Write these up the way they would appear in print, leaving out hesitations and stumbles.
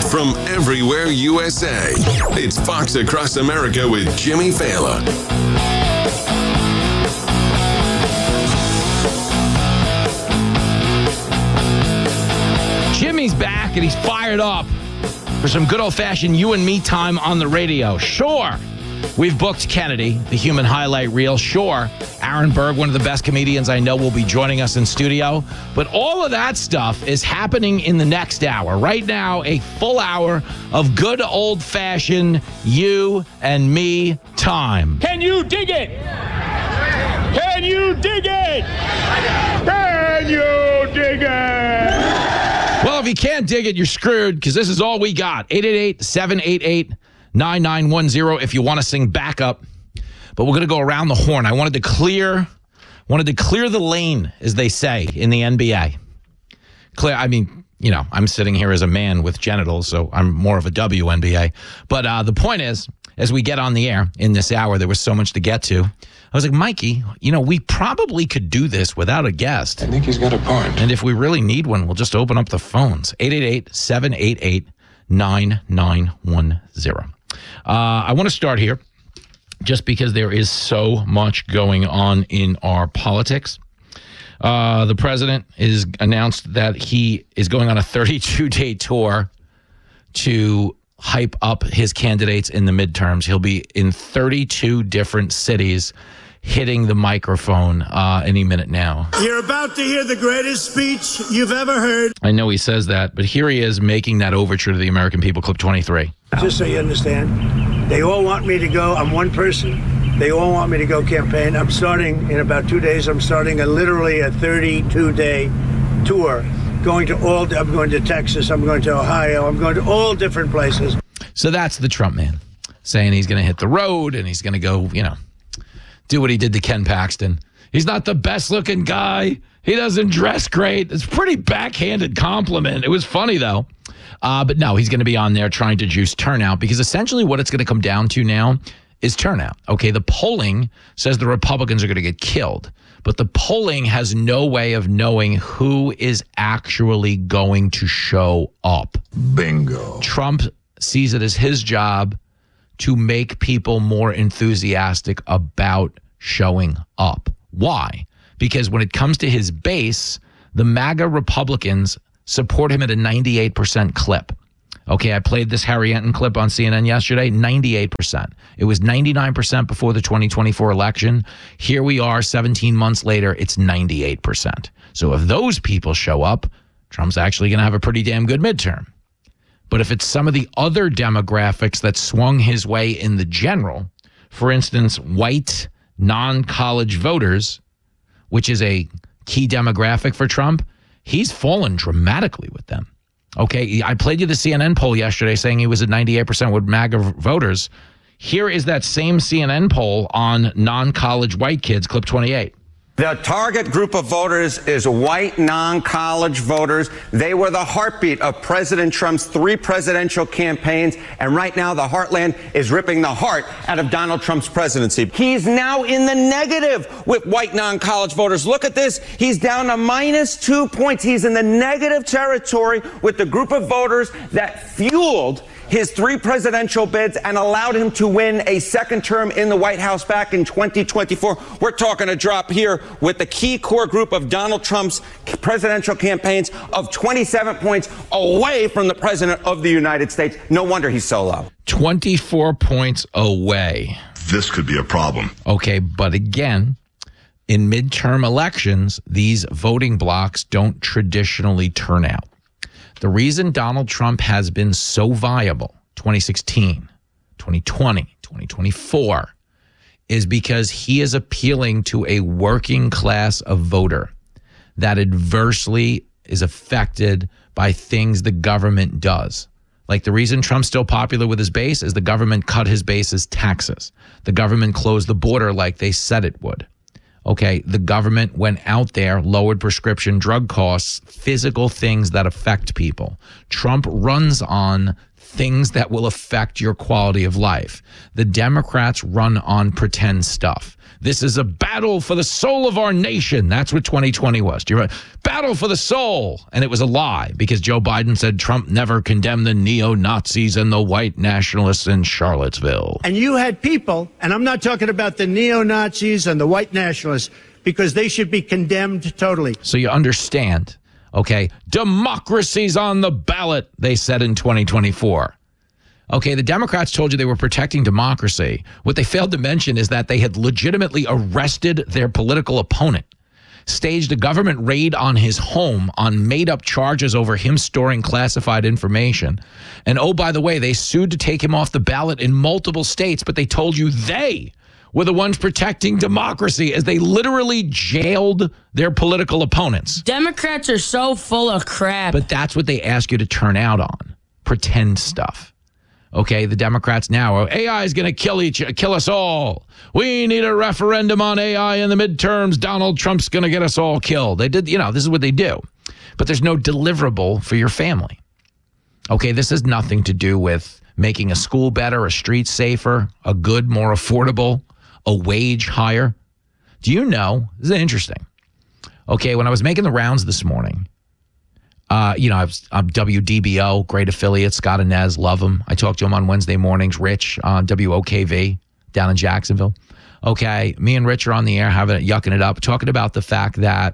from everywhere USA. It's Fox Across America with Jimmy Fallon. Jimmy's back and he's fired up for some good old-fashioned you and me time on the radio. Sure, we've booked Kennedy, the human highlight reel. Sure, Aaron Berg, one of the best comedians I know, will be joining us in studio. But all of that stuff is happening in the next hour. Right now, a full hour of good old-fashioned you and me time. Can you dig it? Can you dig it? Can you dig it? Well, if you can't dig it, you're screwed, because this is all we got. 888-788-9910 if you want to sing backup. But we're going to go around the horn. I wanted to clear the lane, as they say in the NBA. I'm sitting here as a man with genitals, so I'm more of a WNBA. But the point is, as we get on the air in this hour, there was so much to get to. I was like, Mikey, we probably could do this without a guest. I think he's got a point. And if we really need one, we'll just open up the phones. 888-788-9910. I want to start here just because there is so much going on in our politics. The president is announced that he is going on a 32-day tour to hype up his candidates in the midterms. He'll be in 32 different cities hitting the microphone any minute now. You're about to hear the greatest speech you've ever heard. I know he says that, but here he is making that overture to the American people, clip 23. Just so you understand, they all want me to go. I'm one person. They all want me to go campaign. I'm starting in about 2 days. I'm starting literally a 32-day tour. I'm going to Texas. I'm going to Ohio. I'm going to all different places. So that's the Trump man saying he's going to hit the road and he's going to go, do what he did to Ken Paxton. He's not the best looking guy. He doesn't dress great. It's a pretty backhanded compliment. It was funny, though. But no, he's going to be on there trying to juice turnout, because essentially what it's going to come down to now is turnout. Okay, the polling says the Republicans are going to get killed, but the polling has no way of knowing who is actually going to show up. Bingo. Trump sees it as his job to make people more enthusiastic about showing up. Why? Because when it comes to his base, the MAGA Republicans support him at a 98% clip. Okay, I played this Harry Enton clip on CNN yesterday, 98%. It was 99% before the 2024 election. Here we are 17 months later, it's 98%. So if those people show up, Trump's actually going to have a pretty damn good midterm. But if it's some of the other demographics that swung his way in the general, for instance, white non-college voters, which is a key demographic for Trump, he's fallen dramatically with them. Okay, I played you the CNN poll yesterday saying he was at 98% with MAGA voters. Here is that same CNN poll on non-college white kids, clip 28. The target group of voters is white non-college voters. They were the heartbeat of President Trump's 3 presidential campaigns. And right now, the heartland is ripping the heart out of Donald Trump's presidency. He's now in the negative with white non-college voters. Look at this. He's down to -2 points. He's in the negative territory with the group of voters that fueled his 3 presidential bids and allowed him to win a second term in the White House back in 2024. We're talking a drop here with the key core group of Donald Trump's presidential campaigns of 27 points away from the president of the United States. No wonder he's so low. 24 points away. This could be a problem. Okay, but again, in midterm elections, these voting blocks don't traditionally turn out. The reason Donald Trump has been so viable, 2016, 2020, 2024, is because he is appealing to a working class of voter that adversely is affected by things the government does. Like, the reason Trump's still popular with his base is the government cut his base's taxes. The government closed the border like they said it would. Okay, the government went out there, lowered prescription drug costs, physical things that affect people. Trump runs on things that will affect your quality of life. The Democrats run on pretend stuff. This is a battle for the soul of our nation. That's what 2020 was. Do you remember? Battle for the soul. And it was a lie because Joe Biden said Trump never condemned the neo-Nazis and the white nationalists in Charlottesville. And you had people, and I'm not talking about the neo-Nazis and the white nationalists, because they should be condemned totally. So you understand, okay? Democracy's on the ballot, they said in 2024. Okay, the Democrats told you they were protecting democracy. What they failed to mention is that they had legitimately arrested their political opponent, staged a government raid on his home on made-up charges over him storing classified information. And oh, by the way, they sued to take him off the ballot in multiple states, but they told you they were the ones protecting democracy as they literally jailed their political opponents. Democrats are so full of crap. But that's what they ask you to turn out on. Pretend stuff. Okay, the Democrats now are, AI is going to kill us all. We need a referendum on AI in the midterms. Donald Trump's going to get us all killed. They did, this is what they do. But there's no deliverable for your family. Okay, this has nothing to do with making a school better, a street safer, a good, more affordable, a wage higher. Do you know, this is interesting. Okay, when I was making the rounds this morning, I'm WDBO, great affiliate, Scott Inez, love him. I talk to him on Wednesday mornings. Rich on WOKV down in Jacksonville. Okay, me and Rich are on the air yucking it up, talking about the fact that,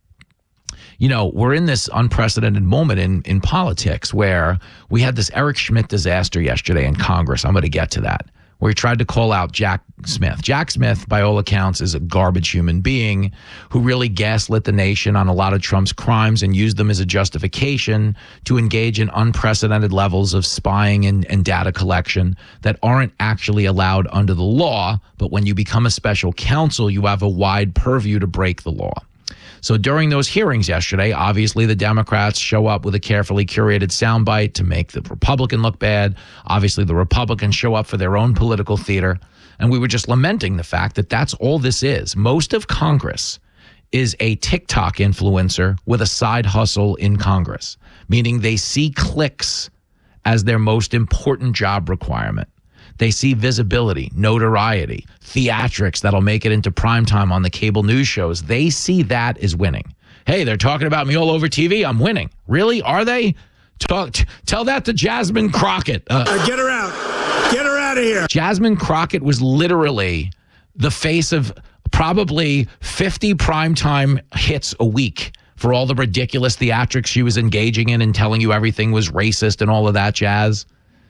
we're in this unprecedented moment in politics where we had this Eric Schmidt disaster yesterday in Congress. I'm going to get to that, where he tried to call out Jack Smith. Jack Smith, by all accounts, is a garbage human being who really gaslit the nation on a lot of Trump's crimes and used them as a justification to engage in unprecedented levels of spying and data collection that aren't actually allowed under the law. But when you become a special counsel, you have a wide purview to break the law. So during those hearings yesterday, obviously the Democrats show up with a carefully curated soundbite to make the Republican look bad. Obviously the Republicans show up for their own political theater. And we were just lamenting the fact that that's all this is. Most of Congress is a TikTok influencer with a side hustle in Congress, meaning they see clicks as their most important job requirement. They see visibility, notoriety, theatrics that'll make it into primetime on the cable news shows. They see that as winning. Hey, they're talking about me all over TV. I'm winning. Really? Are they? Tell that to Jasmine Crockett. Get her out. Get her out of here. Jasmine Crockett was literally the face of probably 50 primetime hits a week for all the ridiculous theatrics she was engaging in and telling you everything was racist and all of that jazz.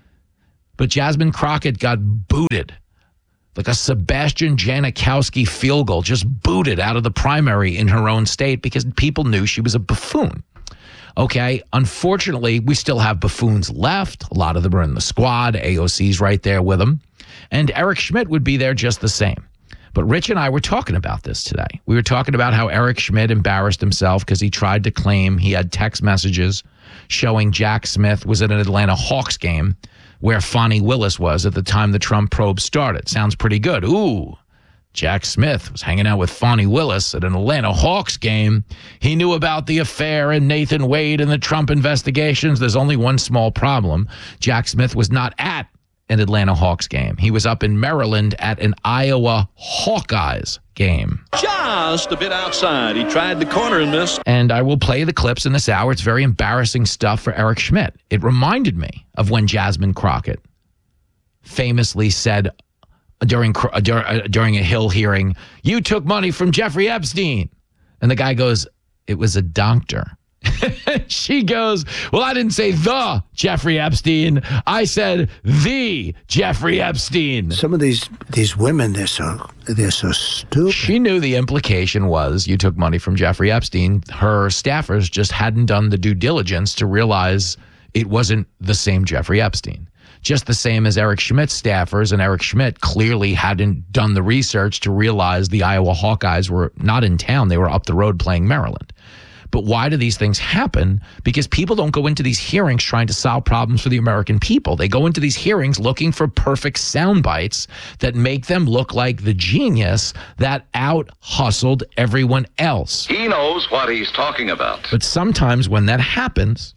But Jasmine Crockett got booted like a Sebastian Janikowski field goal, just booted out of the primary in her own state because people knew she was a buffoon. Okay, unfortunately, we still have buffoons left. A lot of them are in the squad. AOC's right there with them. And Eric Schmidt would be there just the same. But Rich and I were talking about this today. We were talking about how Eric Schmidt embarrassed himself because he tried to claim he had text messages showing Jack Smith was at an Atlanta Hawks game where Fonnie Willis was at the time the Trump probe started. Sounds pretty good. Ooh, Jack Smith was hanging out with Fonnie Willis at an Atlanta Hawks game. He knew about the affair and Nathan Wade and the Trump investigations. There's only one small problem. Jack Smith was not at an Atlanta Hawks game. He was up in Maryland at an Iowa Hawkeyes game. Just a bit outside. He tried the corner and missed. And I will play the clips in this hour. It's very embarrassing stuff for Eric Schmidt. It reminded me of when Jasmine Crockett famously said during a Hill hearing, "You took money from Jeffrey Epstein." And the guy goes, "It was a doctor." She goes, "Well, I didn't say the Jeffrey Epstein. I said the Jeffrey Epstein." Some of these women, they're so stupid. She knew the implication was you took money from Jeffrey Epstein. Her staffers just hadn't done the due diligence to realize it wasn't the same Jeffrey Epstein. Just the same as Eric Schmidt's staffers, and Eric Schmidt clearly hadn't done the research to realize the Iowa Hawkeyes were not in town. They were up the road playing Maryland. But why do these things happen? Because people don't go into these hearings trying to solve problems for the American people. They go into these hearings looking for perfect sound bites that make them look like the genius that out-hustled everyone else. He knows what he's talking about. But sometimes when that happens,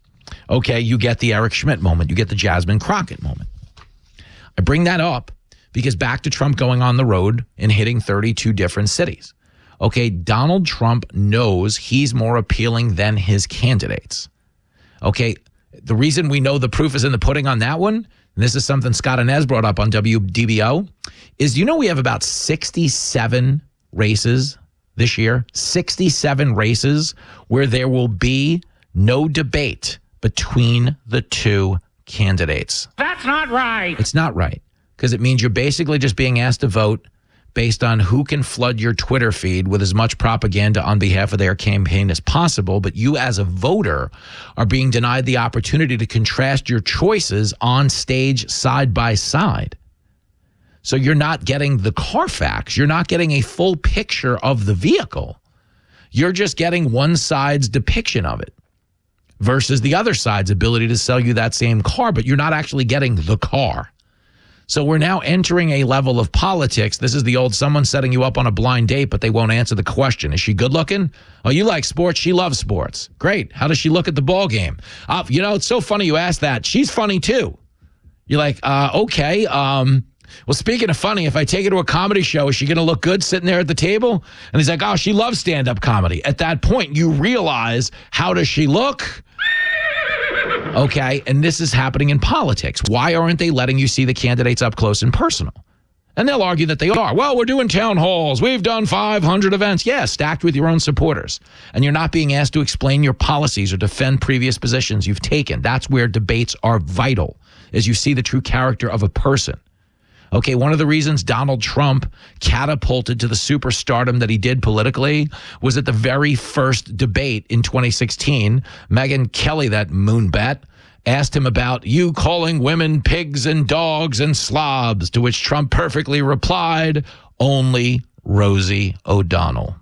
Okay, you get the Eric Schmidt moment. You get the Jasmine Crockett moment. I bring that up because back to Trump going on the road and hitting 32 different cities. Okay, Donald Trump knows he's more appealing than his candidates. Okay, the reason we know the proof is in the pudding on that one, and this is something Scott Inez brought up on WDBO, is we have about 67 races this year, 67 races where there will be no debate between the two candidates. That's not right. It's not right because it means you're basically just being asked to vote based on who can flood your Twitter feed with as much propaganda on behalf of their campaign as possible. But you as a voter are being denied the opportunity to contrast your choices on stage side by side. So you're not getting the Carfax. You're not getting a full picture of the vehicle. You're just getting one side's depiction of it versus the other side's ability to sell you that same car, but you're not actually getting the car. So we're now entering a level of politics. This is the old someone setting you up on a blind date, but they won't answer the question. Is she good looking? Oh, you like sports? She loves sports. Great. How does she look at the ball game? It's so funny you asked that. She's funny too. You're like, okay. Well, speaking of funny, if I take her to a comedy show, is she going to look good sitting there at the table? And he's like, oh, she loves stand-up comedy. At that point, you realize, how does she look? Okay, and this is happening in politics. Why aren't they letting you see the candidates up close and personal? And they'll argue that they are. Well, we're doing town halls. We've done 500 events. Yeah, stacked with your own supporters. And you're not being asked to explain your policies or defend previous positions you've taken. That's where debates are vital, is you see the true character of a person. Okay, one of the reasons Donald Trump catapulted to the superstardom that he did politically was at the very first debate in 2016. Megyn Kelly, that moonbat, asked him about you calling women pigs and dogs and slobs, to which Trump perfectly replied, only Rosie O'Donnell.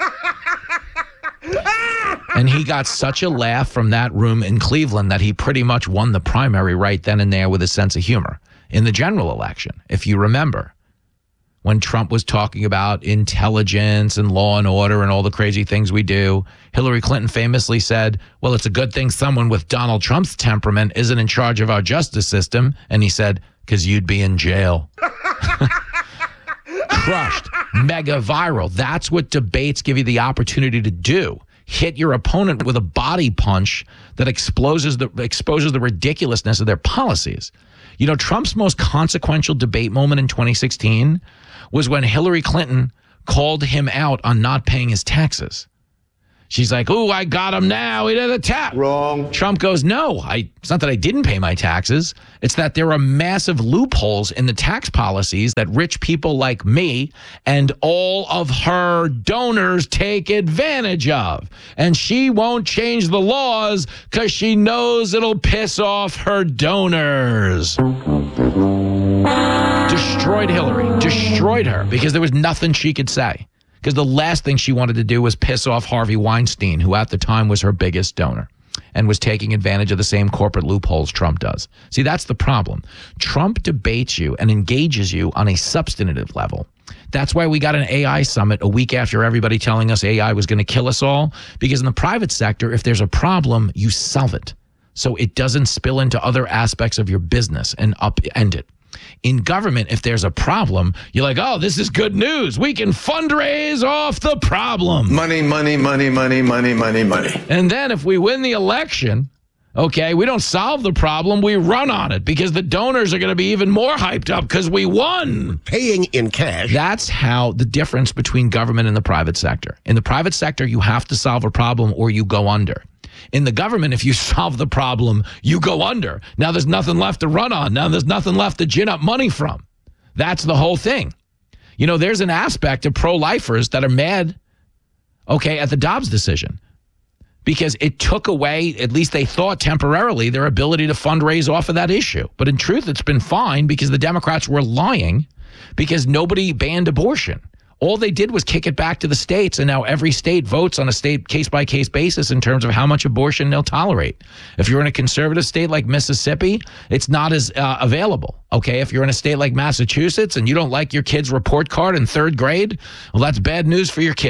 And he got such a laugh from that room in Cleveland that he pretty much won the primary right then and there with a sense of humor. In the general election, if you remember, when Trump was talking about intelligence and law and order and all the crazy things we do, Hillary Clinton famously said, well, it's a good thing someone with Donald Trump's temperament isn't in charge of our justice system. And he said, because you'd be in jail. Crushed. Mega viral. That's what debates give you the opportunity to do. Hit your opponent with a body punch that exposes the ridiculousness of their policies. You know, Trump's most consequential debate moment in 2016 was when Hillary Clinton called him out on not paying his taxes. She's like, oh, I got him now. He did a tax. Wrong. Trump goes, no, it's not that I didn't pay my taxes. It's that there are massive loopholes in the tax policies that rich people like me and all of her donors take advantage of. And she won't change the laws because she knows it'll piss off her donors. Destroyed Hillary. Destroyed her because there was nothing she could say. Because the last thing she wanted to do was piss off Harvey Weinstein, who at the time was her biggest donor and was taking advantage of the same corporate loopholes Trump does. See, that's the problem. Trump debates you and engages you on a substantive level. That's why we got an AI summit a week after everybody telling us AI was going to kill us all. Because in the private sector, if there's a problem, you solve it. So it doesn't spill into other aspects of your business and upend it. In government, if there's a problem, you're like, oh, this is good news. We can fundraise off the problem. Money, money, money, money, money, money, money. And then if we win the election, okay, we don't solve the problem. We run on it because the donors are going to be even more hyped up because we won. Paying in cash. That's how the difference between government and the private sector. In the private sector, you have to solve a problem or you go under. In the government, if you solve the problem, you go under. Now there's nothing left to run on. Now there's nothing left to gin up money from. That's the whole thing. You know, there's an aspect of pro-lifers that are mad, okay, at the Dobbs decision because it took away, at least they thought temporarily, their ability to fundraise off of that issue. But in truth, it's been fine because the Democrats were lying because nobody banned abortion. All they did was kick it back to the states, and now every state votes on a state case-by-case basis in terms of how much abortion they'll tolerate. If you're in a conservative state like Mississippi, it's not as available, okay? If you're in a state like Massachusetts and you don't like your kid's report card in third grade, well, that's bad news for your kid.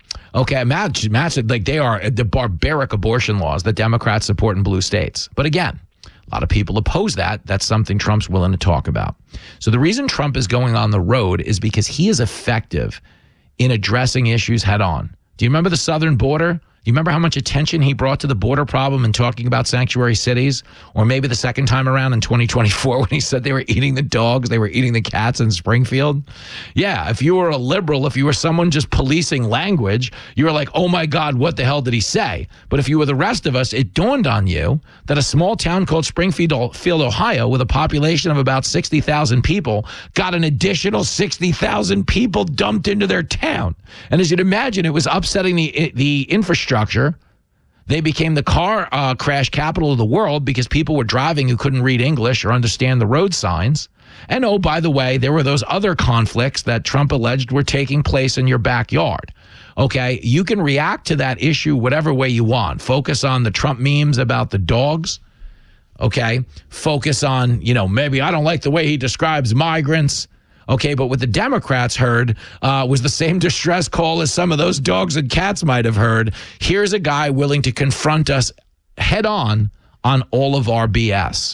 Okay, imagine like they are the barbaric abortion laws that Democrats support in blue states. But again, a lot of people oppose that. That's something Trump's willing to talk about. So the reason Trump is going on the road is because he is effective in addressing issues head on. Do you remember the southern border? You remember how much attention he brought to the border problem and talking about sanctuary cities? Or maybe the second time around in 2024 when he said they were eating the dogs, they were eating the cats in Springfield? Yeah, if you were a liberal, if you were someone just policing language, you were like, oh my God, what the hell did he say? But if you were the rest of us, it dawned on you that a small town called Springfield, Ohio, with a population of about 60,000 people, got an additional 60,000 people dumped into their town. And as you'd imagine, it was upsetting the infrastructure. They became the car crash capital of the world because people were driving who couldn't read English or understand the road signs. And oh, by the way, there were those other conflicts that Trump alleged were taking place in your backyard. Okay, you can react to that issue whatever way you want. Focus on the Trump memes about the dogs. Okay, focus on, maybe I don't like the way he describes migrants. Okay, but what the Democrats heard was the same distress call as some of those dogs and cats might have heard. Here's a guy willing to confront us head on all of our BS.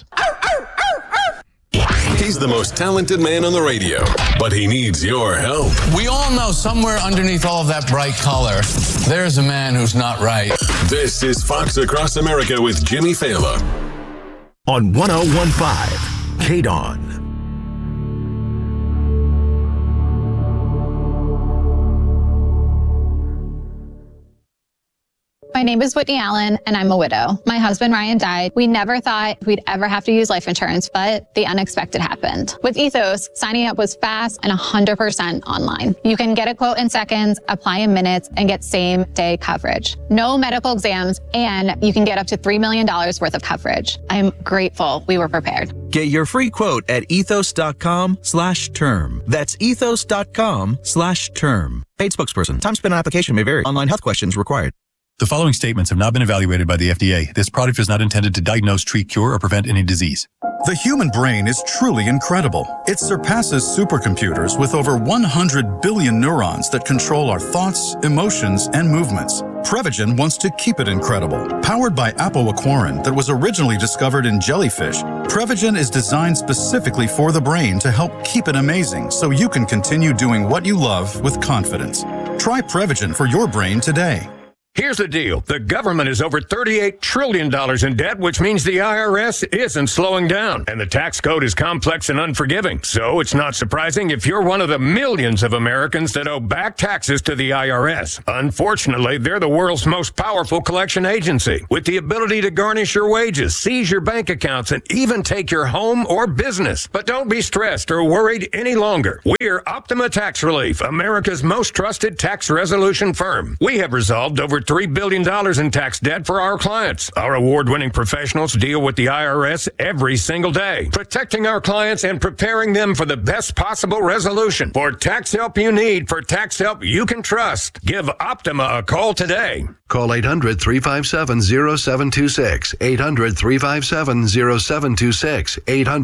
He's the most talented man on the radio, but he needs your help. We all know somewhere underneath all of that bright color, there's a man who's not right. This is Fox Across America with Jimmy Fallon. On 101.5, KDON. My name is Whitney Allen, and I'm a widow. My husband, Ryan, died. We never thought we'd ever have to use life insurance, but the unexpected happened. With Ethos, signing up was fast and 100% online. You can get a quote in seconds, apply in minutes, and get same-day coverage. No medical exams, and you can get up to $3 million worth of coverage. I'm grateful we were prepared. Get your free quote at ethos.com/term. That's ethos.com/term. Paid spokesperson. Time spent on application may vary. Online health questions required. The following statements have not been evaluated by the FDA. This product is not intended to diagnose, treat, cure, or prevent any disease. The human brain is truly incredible. It surpasses supercomputers with over 100 billion neurons that control our thoughts, emotions, and movements. Prevagen wants to keep it incredible. Powered by apoaquarin that was originally discovered in jellyfish, Prevagen is designed specifically for the brain to help keep it amazing so you can continue doing what you love with confidence. Try Prevagen for your brain today. Here's the deal. The government is over $38 trillion in debt, which means the IRS isn't slowing down. And the tax code is complex and unforgiving. So it's not surprising if you're one of the millions of Americans that owe back taxes to the IRS. Unfortunately, they're the world's most powerful collection agency, with the ability to garnish your wages, seize your bank accounts, and even take your home or business. But don't be stressed or worried any longer. We're Optima Tax Relief, America's most trusted tax resolution firm. We have resolved over $3 billion in tax debt for our clients. Our award-winning professionals deal with the IRS every single day, protecting our clients and preparing them for the best possible resolution. For tax help you need, for tax help you can trust, give Optima a call today. Call 800-357-0726. 800-357-0726.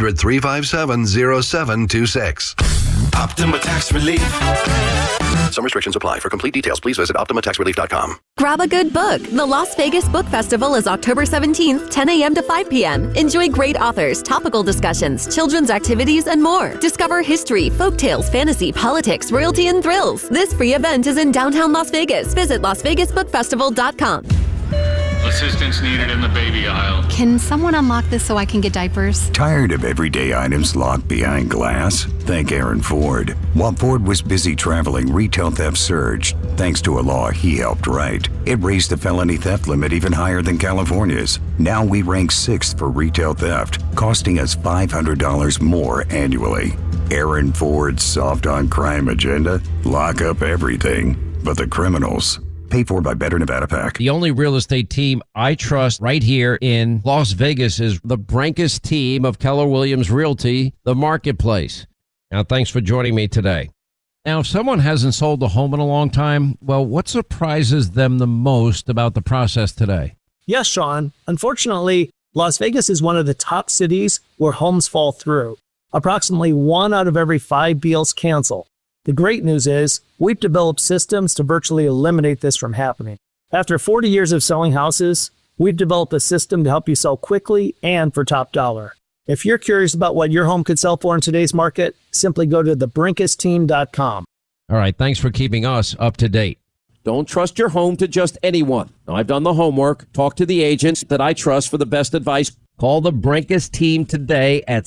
800-357-0726. Optima Tax Relief. Some restrictions apply. For complete details, please visit OptimaTaxRelief.com. Grab a good book. The Las Vegas Book Festival is October 17th, 10 a.m. to 5 p.m. Enjoy great authors, topical discussions, children's activities, and more. Discover history, folktales, fantasy, politics, royalty, and thrills. This free event is in downtown Las Vegas. Visit LasVegasBookFestival.com. Assistance needed in the baby aisle. Can someone unlock this so I can get diapers? Tired of everyday items locked behind glass? Thank Aaron Ford. While Ford was busy traveling, retail theft surged. Thanks to a law he helped write. It raised the felony theft limit even higher than California's. Now we rank 6th for retail theft, costing us $500 more annually. Aaron Ford's soft on crime agenda? Lock up everything but the criminals. Paid for by Better Nevada PAC. The only real estate team I trust right here in Las Vegas is the Brankus team of Keller Williams Realty, the marketplace. Now, thanks for joining me today. Now, if someone hasn't sold a home in a long time, well, what surprises them the most about the process today? Yes, Sean. Unfortunately, Las Vegas is one of the top cities where homes fall through. Approximately 1 out of every 5 deals cancel. The great news is we've developed systems to virtually eliminate this from happening. After 40 years of selling houses, we've developed a system to help you sell quickly and for top dollar. If you're curious about what your home could sell for in today's market, simply go to thebrinkesteam.com. All right, thanks for keeping us up to date. Don't trust your home to just anyone. I've done the homework. Talk to the agents that I trust for the best advice. Call the Brinkus team today at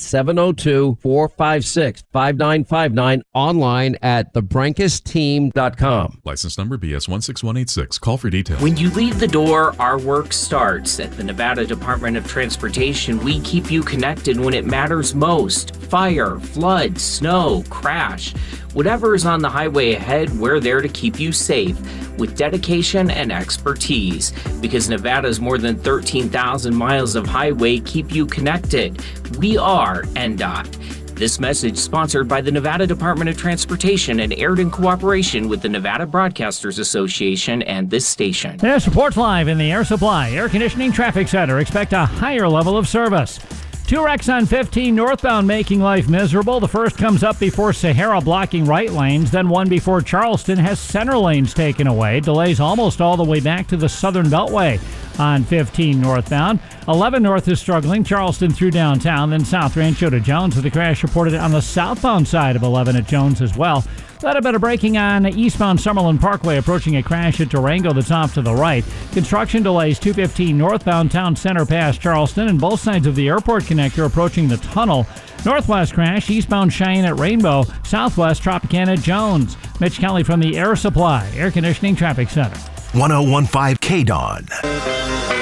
702-456-5959, online at thebrinkesteam.com. License number BS 16186. Call for details. When you leave the door, our work starts. At the Nevada Department of Transportation, we keep you connected when it matters most. Fire, flood, snow, crash. Whatever is on the highway ahead, we're there to keep you safe with dedication and expertise. Because Nevada's more than 13,000 miles of highway keep you connected. We are NDOT. This message sponsored by the Nevada Department of Transportation and aired in cooperation with the Nevada Broadcasters Association and this station. This reports live in the Air Supply Air Conditioning Traffic Center. Expect a higher level of service. 2 wrecks on 15 northbound making life miserable. The first comes up before Sahara, blocking right lanes. Then one before Charleston has center lanes taken away. Delays almost all the way back to the Southern Beltway on 15 northbound. 11 north is struggling. Charleston through downtown. Then South Rancho to Jones with a crash reported on the southbound side of 11 at Jones as well. That a bit of braking on eastbound Summerlin Parkway, approaching a crash at Durango that's off to the right. Construction delays 215 northbound Town Center past Charleston and both sides of the airport connector approaching the tunnel. Northwest crash eastbound Cheyenne at Rainbow, southwest Tropicana at Jones. Mitch Kelly from the Air Supply Air Conditioning Traffic Center. 1015 KDON.